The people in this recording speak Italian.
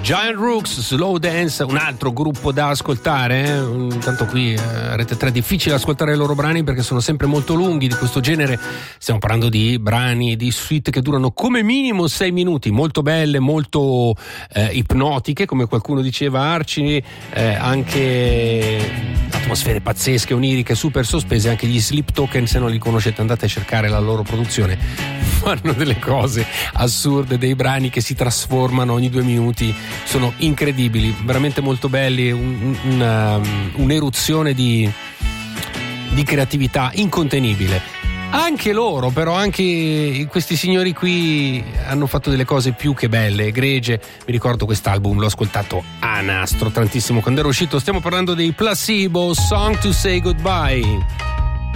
Giant Rooks, Slow Dance, un altro gruppo da ascoltare. Intanto qui Rete 3 è difficile ascoltare i loro brani perché sono sempre molto lunghi di questo genere. Stiamo parlando di brani, di suite che durano come minimo 6 minuti, molto belle, molto ipnotiche, come qualcuno diceva Arci, anche atmosfere pazzesche, oniriche, super sospese. Anche gli Sleep Token, se non li conoscete andate a cercare la loro produzione, fanno delle cose assurde, dei brani che si trasformano ogni 2 minuti, sono incredibili, veramente molto belli, un'eruzione di creatività incontenibile. Anche loro, però, anche questi signori qui hanno fatto delle cose più che belle, egregie. Mi ricordo quest'album, l'ho ascoltato a nastro tantissimo quando era uscito. Stiamo parlando dei Placebo, Song to Say Goodbye.